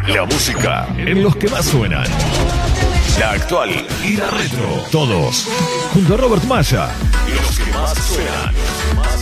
La música en los que más suenan. La actual y la retro. Todos junto a Robert Maya. Los que más suenan.